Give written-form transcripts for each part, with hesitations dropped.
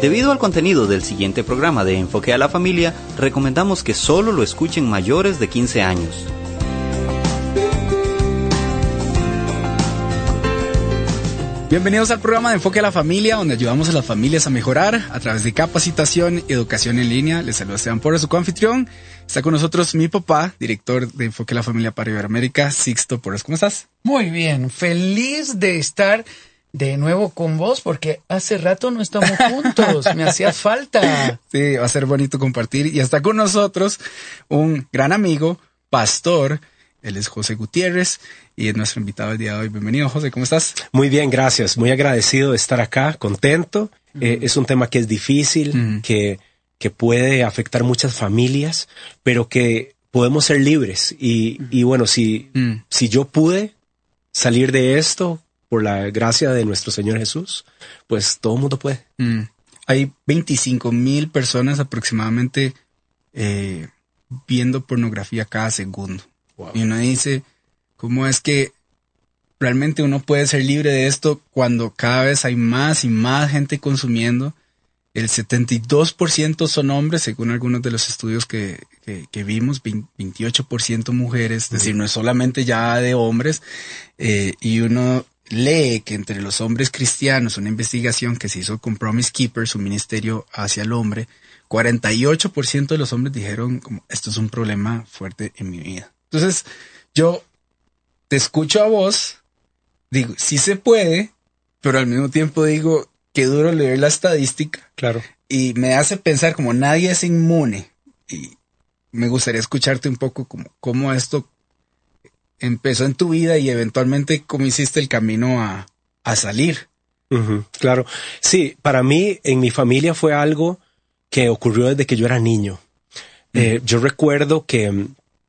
Debido al contenido del siguiente programa de Enfoque a la Familia, recomendamos que solo lo escuchen mayores de 15 años. Bienvenidos al programa de Enfoque a la Familia, donde ayudamos a las familias a mejorar a través de capacitación y educación en línea. Les saluda Esteban Porras, su coanfitrión. Está con nosotros mi papá, director de Enfoque a la Familia para Iberoamérica, Sixto Porras. ¿Cómo estás? Muy bien, feliz de estar de nuevo con vos, porque hace rato no estamos juntos, me hacía falta. Sí, va a ser bonito compartir. Y está con nosotros un gran amigo, pastor. Él es José Gutiérrez y es nuestro invitado el día de hoy. Bienvenido, José, ¿cómo estás? Muy bien, gracias. Muy agradecido de estar acá, contento. Es un tema que es difícil, que puede afectar muchas familias, pero que podemos ser libres. Y bueno, si yo pude salir de esto por la gracia de nuestro Señor Jesús, pues todo el mundo puede. Hay 25,000 personas aproximadamente viendo pornografía cada segundo. Wow. Y uno dice, ¿cómo es que realmente uno puede ser libre de esto cuando cada vez hay más y más gente consumiendo? El 72% son hombres, según algunos de los estudios que vimos, 28% mujeres, es decir, no es solamente ya de hombres, y uno lee que entre los hombres cristianos, una investigación que se hizo con Promise Keepers, un ministerio hacia el hombre, 48% de los hombres dijeron, como, esto es un problema fuerte en mi vida. Entonces, yo te escucho a vos, digo, sí se puede, pero al mismo tiempo digo, qué duro leer la estadística. Claro. Y me hace pensar como nadie es inmune. Y me gustaría escucharte un poco como cómo esto empezó en tu vida y eventualmente cómo hiciste el camino a salir. Claro. Sí, para mí, en mi familia fue algo que ocurrió desde que yo era niño. Yo recuerdo que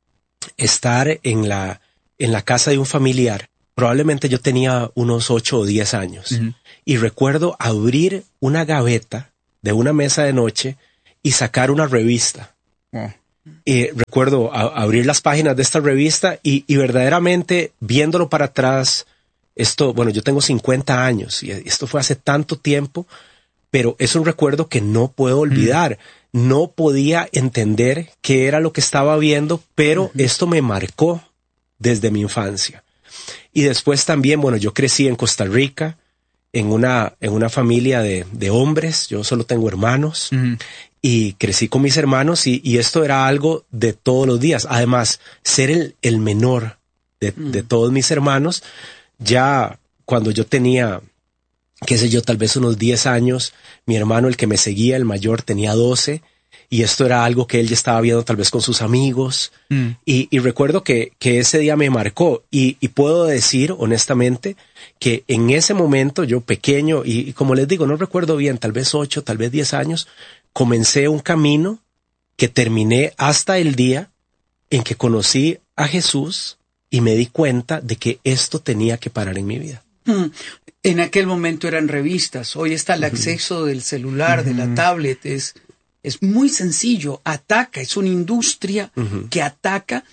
estar en la casa de un familiar, probablemente yo tenía unos 8 o 10 años, y recuerdo abrir una gaveta de una mesa de noche y sacar una revista. Wow. Y recuerdo abrir las páginas de esta revista y verdaderamente viéndolo para atrás, bueno, yo tengo 50 años y esto fue hace tanto tiempo, pero es un recuerdo que no puedo olvidar. No podía entender qué era lo que estaba viendo, pero esto me marcó desde mi infancia. Y después también, bueno, yo crecí en Costa Rica, en una familia de hombres. Yo solo tengo hermanos. Y crecí con mis hermanos y esto era algo de todos los días. Además, ser el menor de todos mis hermanos, ya cuando yo tenía, qué sé yo, tal vez unos 10 años, mi hermano, el que me seguía, el mayor, tenía 12, y esto era algo que él ya estaba viendo tal vez con sus amigos. Y recuerdo que ese día me marcó y puedo decir honestamente que en ese momento yo pequeño y como les digo, no recuerdo bien, tal vez 8, tal vez 10 años, comencé un camino que terminé hasta el día en que conocí a Jesús y me di cuenta de que esto tenía que parar en mi vida. En aquel momento eran revistas, hoy está el acceso del celular, de la tablet, es muy sencillo, es una industria que ataca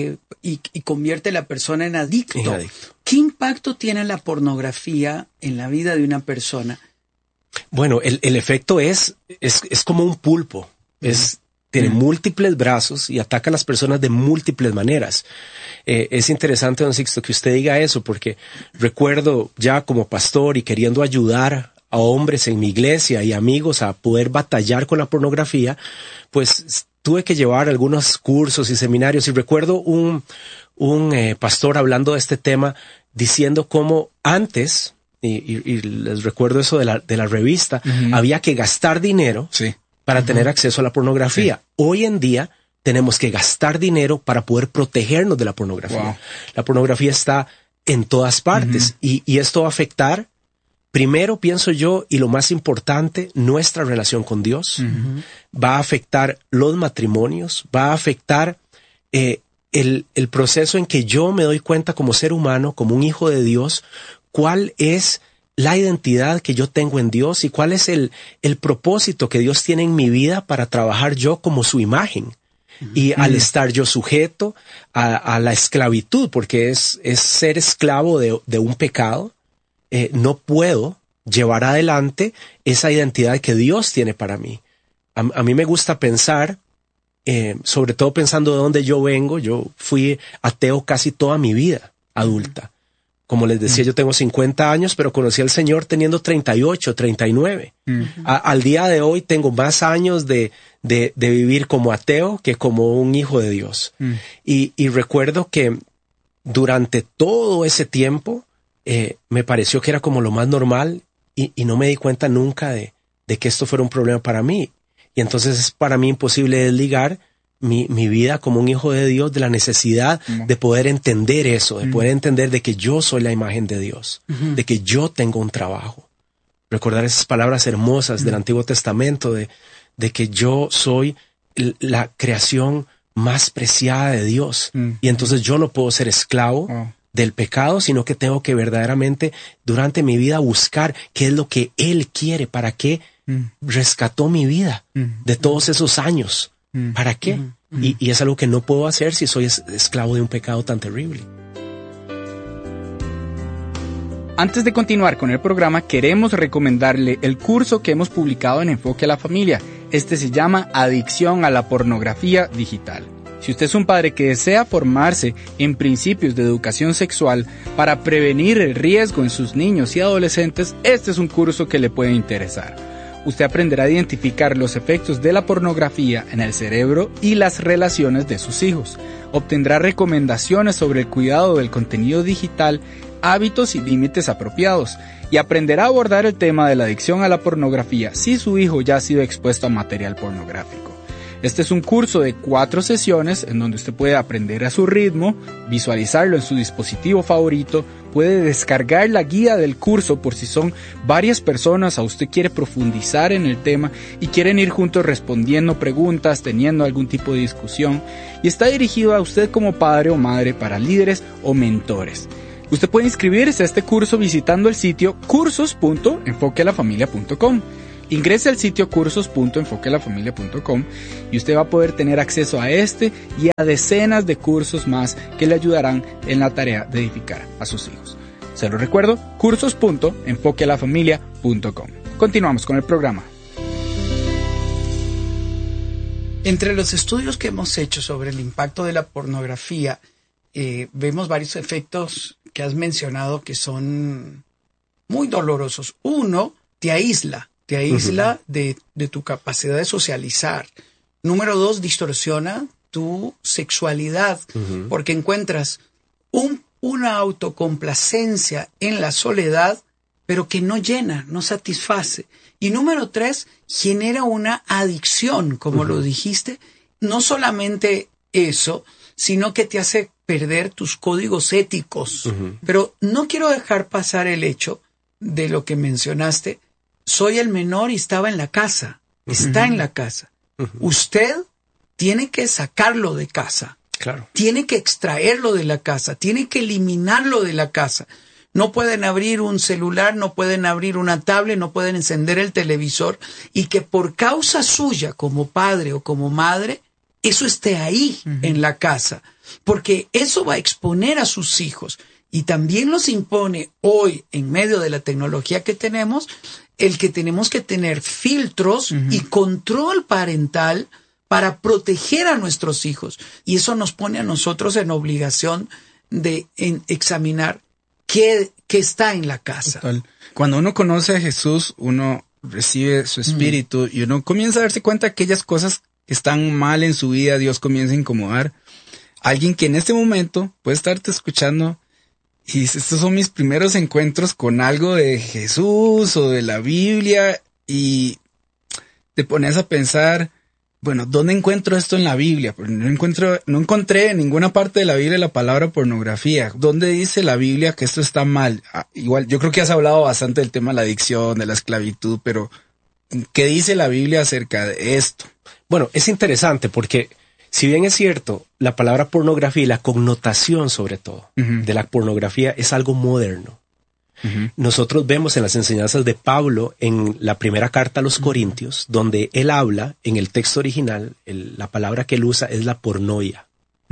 y convierte a la persona en adicto. ¿Qué impacto tiene la pornografía en la vida de una persona? Bueno, el efecto es como un pulpo, tiene múltiples brazos y ataca a las personas de múltiples maneras. Es interesante, don Sixto, que usted diga eso, porque recuerdo ya como pastor y queriendo ayudar a hombres en mi iglesia y amigos a poder batallar con la pornografía, pues tuve que llevar algunos cursos y seminarios y recuerdo un pastor hablando de este tema diciendo cómo antes, y les recuerdo eso de la revista, había que gastar dinero para tener acceso a la pornografía. Hoy en día tenemos que gastar dinero para poder protegernos de la pornografía. Wow. La pornografía está en todas partes y esto va a afectar, primero pienso yo, y lo más importante, nuestra relación con Dios. Va a afectar los matrimonios, va a afectar el proceso en que yo me doy cuenta como ser humano, como un hijo de Dios, cuál es la identidad que yo tengo en Dios y cuál es el propósito que Dios tiene en mi vida para trabajar yo como su imagen. Y al estar yo sujeto a la esclavitud, porque es ser esclavo de un pecado, no puedo llevar adelante esa identidad que Dios tiene para mí. A mí me gusta pensar, sobre todo pensando de dónde yo vengo. Yo fui ateo casi toda mi vida adulta. Como les decía, yo tengo 50 años, pero conocí al Señor teniendo 38, 39. Al día de hoy tengo más años de vivir como ateo que como un hijo de Dios. Y recuerdo que durante todo ese tiempo me pareció que era como lo más normal y no me di cuenta nunca de que esto fuera un problema para mí. Y entonces es para mí imposible desligar mi vida como un hijo de Dios de la necesidad de poder entender eso, de poder entender de que yo soy la imagen de Dios, de que yo tengo un trabajo. Recordar esas palabras hermosas del Antiguo Testamento de que yo soy la creación más preciada de Dios. Y entonces yo no puedo ser esclavo del pecado, sino que tengo que verdaderamente durante mi vida buscar qué es lo que Él quiere, para qué rescató mi vida de todos esos años. ¿Para qué? Y es algo que no puedo hacer si soy esclavo de un pecado tan terrible. Antes de continuar con el programa, queremos recomendarle el curso que hemos publicado en Enfoque a la Familia. Este se llama Adicción a la Pornografía Digital. Si usted es un padre que desea formarse en principios de educación sexual para prevenir el riesgo en sus niños y adolescentes, este es un curso que le puede interesar. Usted aprenderá a identificar los efectos de la pornografía en el cerebro y las relaciones de sus hijos. Obtendrá recomendaciones sobre el cuidado del contenido digital, hábitos y límites apropiados, y aprenderá a abordar el tema de la adicción a la pornografía si su hijo ya ha sido expuesto a material pornográfico. Este es un curso de 4 sesiones en donde usted puede aprender a su ritmo, visualizarlo en su dispositivo favorito, puede descargar la guía del curso por si son varias personas o usted quiere profundizar en el tema y quieren ir juntos respondiendo preguntas, teniendo algún tipo de discusión, y está dirigido a usted como padre o madre para líderes o mentores. Usted puede inscribirse a este curso visitando el sitio cursos.enfoquealafamilia.com. Ingrese al sitio cursos.enfoquealafamilia.com y usted va a poder tener acceso a este y a decenas de cursos más que le ayudarán en la tarea de edificar a sus hijos. Se lo recuerdo, cursos.enfoquealafamilia.com. Continuamos con el programa. Entre los estudios que hemos hecho sobre el impacto de la pornografía, vemos varios efectos que has mencionado que son muy dolorosos. Uno, te aísla de tu capacidad de socializar. Número 2, distorsiona tu sexualidad, porque encuentras una autocomplacencia en la soledad, pero que no llena, no satisface. Y número 3, genera una adicción, como lo dijiste. No solamente eso, sino que te hace perder tus códigos éticos. Pero no quiero dejar pasar el hecho de lo que mencionaste. Soy el menor y estaba en la casa. Está en la casa. Usted tiene que sacarlo de casa. Claro. Tiene que extraerlo de la casa. Tiene que eliminarlo de la casa. No pueden abrir un celular, no pueden abrir una tablet, no pueden encender el televisor y que por causa suya como padre o como madre, eso esté ahí en la casa. Porque eso va a exponer a sus hijos. Y también los impone hoy, en medio de la tecnología que tenemos, el que tenemos que tener filtros y control parental para proteger a nuestros hijos. Y eso nos pone a nosotros en obligación de examinar qué está en la casa. Total. Cuando uno conoce a Jesús, uno recibe su espíritu y uno comienza a darse cuenta de aquellas cosas que están mal en su vida. Dios comienza a incomodar. Alguien que en este momento puede estarte escuchando y dice, estos son mis primeros encuentros con algo de Jesús o de la Biblia, y te pones a pensar, bueno, ¿dónde encuentro esto en la Biblia? Pues no encontré en ninguna parte de la Biblia la palabra pornografía. ¿Dónde dice la Biblia que esto está mal? Igual, yo creo que has hablado bastante del tema de la adicción, de la esclavitud, pero ¿qué dice la Biblia acerca de esto? Bueno, es interesante porque si bien es cierto, la palabra pornografía y la connotación sobre todo de la pornografía es algo moderno. Nosotros vemos en las enseñanzas de Pablo en la primera carta a los Corintios, donde él habla, en el texto original, la palabra que él usa es la pornoia.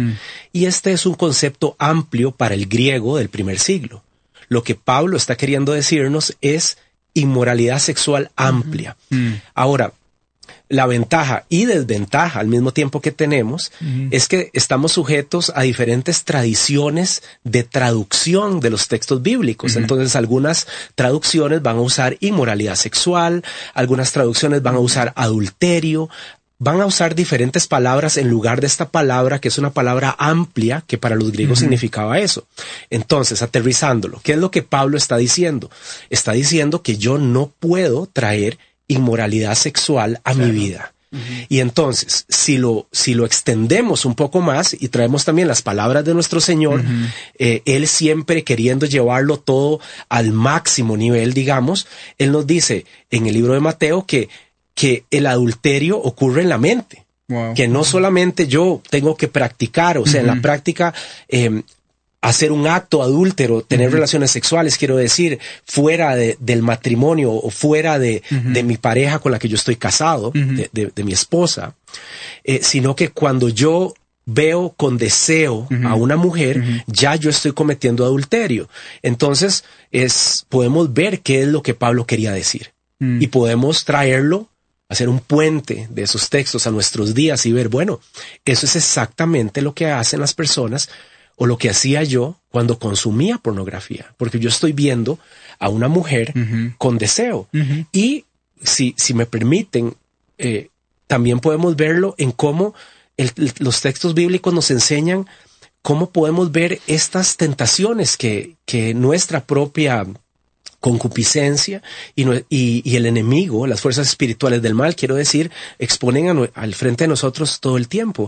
Y este es un concepto amplio para el griego del primer siglo. Lo que Pablo está queriendo decirnos es inmoralidad sexual amplia. Ahora, la ventaja y desventaja al mismo tiempo que tenemos es que estamos sujetos a diferentes tradiciones de traducción de los textos bíblicos. Entonces, algunas traducciones van a usar inmoralidad sexual, algunas traducciones van a usar adulterio, van a usar diferentes palabras en lugar de esta palabra, que es una palabra amplia, que para los griegos significaba eso. Entonces, aterrizándolo, ¿qué es lo que Pablo está diciendo? Está diciendo que yo no puedo traer inmoralidad sexual a mi vida. Y entonces, si lo extendemos un poco más y traemos también las palabras de nuestro Señor, Él siempre queriendo llevarlo todo al máximo nivel, digamos, Él nos dice en el libro de Mateo que el adulterio ocurre en la mente. Wow. Que no solamente yo tengo que practicar, o sea, en la práctica, hacer un acto adúltero, tener relaciones sexuales, quiero decir, fuera del matrimonio o fuera de mi pareja con la que yo estoy casado, de mi esposa, sino que cuando yo veo con deseo a una mujer, ya yo estoy cometiendo adulterio. Entonces, podemos ver qué es lo que Pablo quería decir. Y podemos traerlo, hacer un puente de esos textos a nuestros días y ver, bueno, eso es exactamente lo que hacen las personas o lo que hacía yo cuando consumía pornografía, porque yo estoy viendo a una mujer con deseo. Y si me permiten, también podemos verlo en cómo los textos bíblicos nos enseñan cómo podemos ver estas tentaciones que nuestra propia concupiscencia y el enemigo, las fuerzas espirituales del mal, quiero decir, exponen al frente de nosotros todo el tiempo.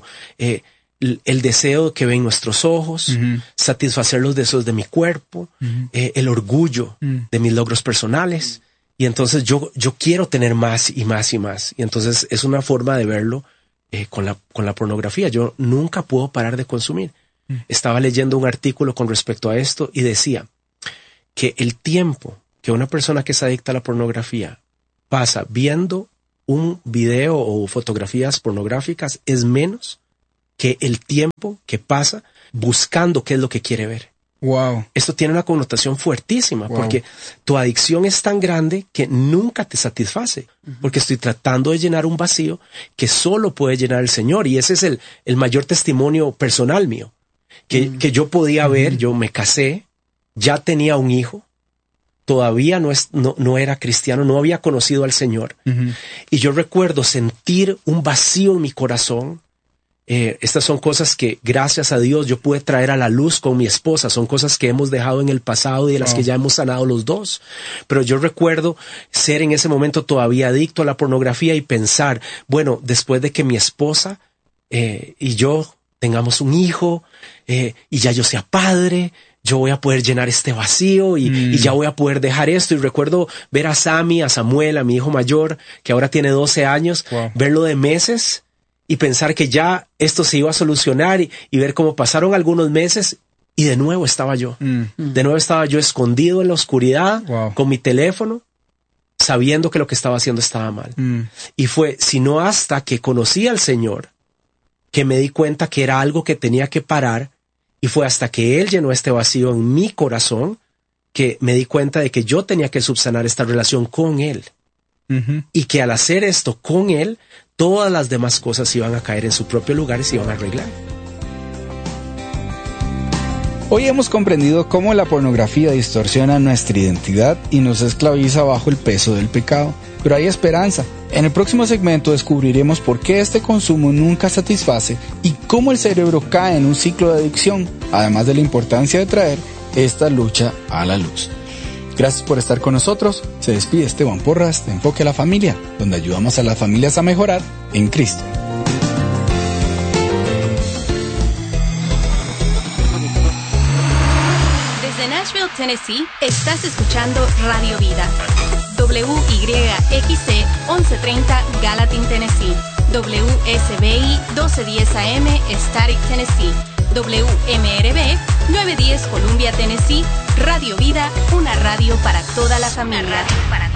El deseo que ven nuestros ojos, satisfacer los deseos de mi cuerpo, el orgullo de mis logros personales. Y entonces yo quiero tener más y más y más. Y entonces es una forma de verlo con la pornografía. Yo nunca puedo parar de consumir. Estaba leyendo un artículo con respecto a esto y decía que el tiempo que una persona que es adicta a la pornografía pasa viendo un video o fotografías pornográficas es menos que el tiempo que pasa buscando qué es lo que quiere ver. Wow. Esto tiene una connotación fuertísima porque tu adicción es tan grande que nunca te satisface, porque estoy tratando de llenar un vacío que solo puede llenar el Señor, y ese es el mayor testimonio personal mío, que yo podía ver. Yo me casé, ya tenía un hijo, todavía no era cristiano, no había conocido al Señor, y yo recuerdo sentir un vacío en mi corazón. Estas son cosas que gracias a Dios yo pude traer a la luz con mi esposa, son cosas que hemos dejado en el pasado y de las que ya hemos sanado los dos, pero yo recuerdo ser en ese momento todavía adicto a la pornografía y pensar, bueno, después de que mi esposa y yo tengamos un hijo y ya yo sea padre, yo voy a poder llenar este vacío y ya voy a poder dejar esto. Y recuerdo ver a Sammy, a Samuel, a mi hijo mayor, que ahora tiene 12 años, verlo de meses y pensar que ya esto se iba a solucionar y ver cómo pasaron algunos meses y de nuevo estaba yo. De nuevo estaba yo escondido en la oscuridad con mi teléfono, sabiendo que lo que estaba haciendo estaba mal. Y fue, sino hasta que conocí al Señor, que me di cuenta que era algo que tenía que parar, y fue hasta que Él llenó este vacío en mi corazón que me di cuenta de que yo tenía que subsanar esta relación con Él. Y que al hacer esto con Él, todas las demás cosas iban a caer en su propio lugar y se iban a arreglar. Hoy hemos comprendido cómo la pornografía distorsiona nuestra identidad y nos esclaviza bajo el peso del pecado. Pero hay esperanza. En el próximo segmento descubriremos por qué este consumo nunca satisface y cómo el cerebro cae en un ciclo de adicción, además de la importancia de traer esta lucha a la luz. Gracias por estar con nosotros. Se despide Esteban Porras de Enfoque a la Familia, donde ayudamos a las familias a mejorar en Cristo. Desde Nashville, Tennessee, estás escuchando Radio Vida. WYXC 1130 Gallatin, Tennessee. WSBI 1210 AM Static, Tennessee. WMRB 910 Columbia, Tennessee. Radio Vida, una radio para toda la familia.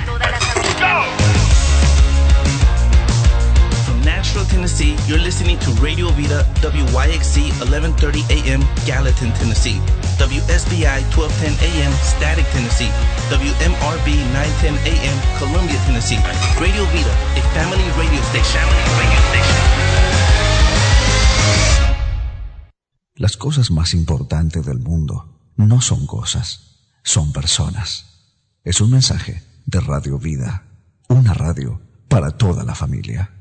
From Nashville, Tennessee, you're listening to Radio Vida, WYXC 1130 AM Gallatin, Tennessee. WSBI 1210 AM, Static, Tennessee. WMRB 910 AM, Columbia, Tennessee. Radio Vida, a family radio station. Las cosas más importantes del mundo no son cosas, son personas. Es un mensaje de Radio Vida, una radio para toda la familia.